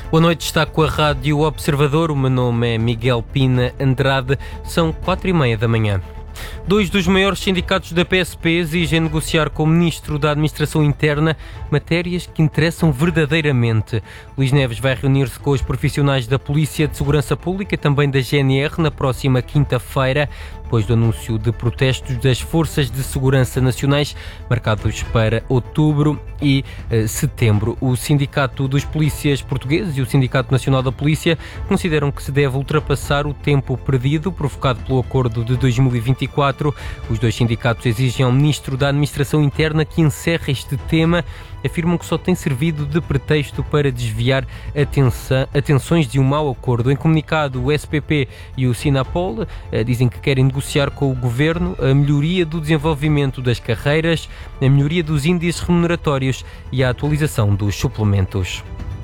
Boa noite, está com a Rádio Observador. O meu nome é Miguel Pina Andrade. São 4h30 da manhã. Dois dos maiores sindicatos da PSP exigem negociar com o Ministro da Administração Interna matérias que interessam verdadeiramente. Luís Neves vai reunir-se com os profissionais da Polícia de Segurança Pública e também da GNR na próxima quinta-feira, depois do anúncio de protestos das Forças de Segurança Nacionais marcados para outubro e setembro. O Sindicato dos Polícias Portugueses e o Sindicato Nacional da Polícia consideram que se deve ultrapassar o tempo perdido provocado pelo acordo de 2024. Os dois sindicatos exigem ao Ministro da Administração Interna que encerre este tema. Afirmam que só tem servido de pretexto para desviar atenções de um mau acordo. Em comunicado, o SPP e o Sinapol dizem que querem negociar com o Governo a melhoria do desenvolvimento das carreiras, a melhoria dos índices remuneratórios e a atualização dos suplementos.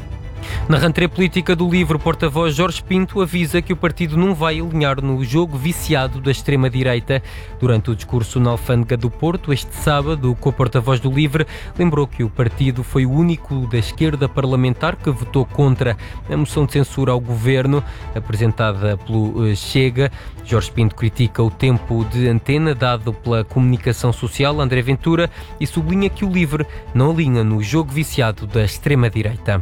Na rentrée política do LIVRE, o porta-voz Jorge Pinto avisa que o partido não vai alinhar no jogo viciado da extrema-direita. Durante o discurso na Alfândega do Porto, este sábado, o co-porta-voz do LIVRE lembrou que o partido foi o único da esquerda parlamentar que votou contra a moção de censura ao governo apresentada pelo Chega. Jorge Pinto critica o tempo de antena dado pela comunicação social André Ventura e sublinha que o LIVRE não alinha no jogo viciado da extrema-direita.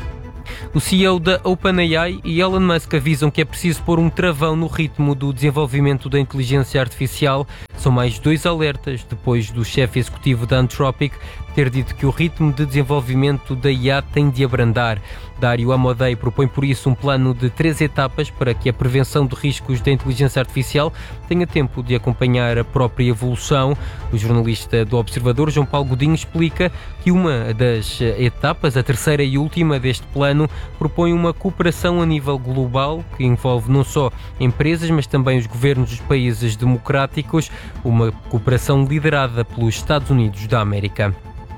O CEO da OpenAI e Elon Musk avisam que é preciso pôr um travão no ritmo do desenvolvimento da inteligência artificial. São mais dois alertas depois do chefe executivo da Anthropic ter dito que o ritmo de desenvolvimento da IA tem de abrandar. Dário Amodei propõe por isso um plano de 3 etapas para que a prevenção de riscos da inteligência artificial tenha tempo de acompanhar a própria evolução. O jornalista do Observador, João Paulo Godinho, explica que uma das etapas, a terceira e última deste plano, propõe uma cooperação a nível global que envolve não só empresas, mas também os governos dos países democráticos, uma cooperação liderada pelos Estados Unidos da América.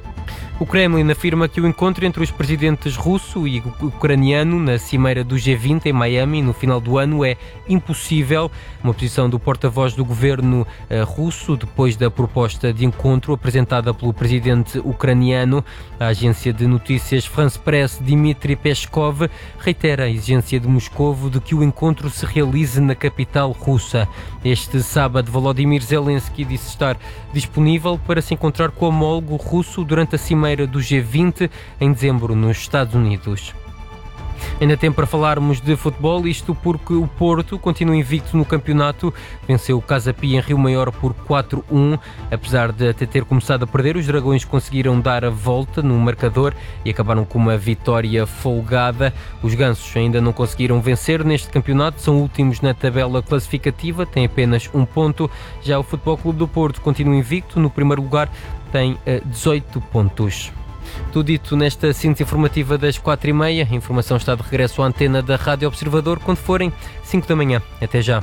O Kremlin afirma que o encontro entre os presidentes russo e ucraniano na cimeira do G20 em Miami no final do ano é impossível. Uma posição do porta-voz do governo russo depois da proposta de encontro apresentada pelo presidente ucraniano. A agência de notícias France Press, Dmitry Peskov, reitera a exigência de Moscovo de que o encontro se realize na capital russa. Este sábado, Volodymyr Zelensky disse estar disponível para se encontrar com o homólogo russo durante a cimeira do G20 em dezembro nos Estados Unidos. Ainda tempo para falarmos de futebol, isto porque o Porto continua invicto no campeonato, venceu o Casa Pia em Rio Maior por 4-1, apesar de até ter começado a perder, os Dragões conseguiram dar a volta no marcador e acabaram com uma vitória folgada. Os Gansos ainda não conseguiram vencer neste campeonato, são últimos na tabela classificativa, têm apenas 1 ponto, já o Futebol Clube do Porto continua invicto, no primeiro lugar tem 18 pontos. Tudo dito nesta síntese informativa das 4h30. A informação está de regresso à antena da Rádio Observador quando forem 5 da manhã. Até já.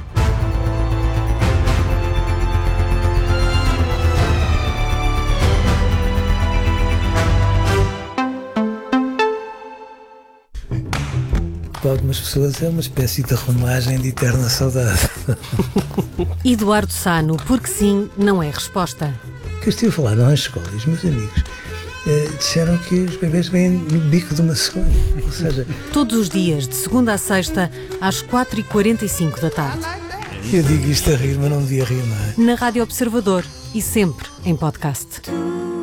Para algumas pessoas é uma espécie de romagem de eterna saudade. Eduardo Sano, porque sim, não é resposta. Que eu estive a falar nas escolas, meus amigos disseram que os bebês vêm no bico de uma cegonha. Ou seja, todos os dias, de segunda a sexta, às 4h45 da tarde. Eu digo isto a rir, mas não devia rir, não é? Na Rádio Observador e sempre em podcast.